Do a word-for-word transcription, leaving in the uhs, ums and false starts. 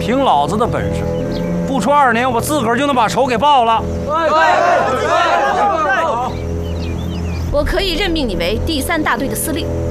凭老子的本事，不出二年，我自个儿就能把仇给报了。对对对， 我可以任命你为第三大队的司令。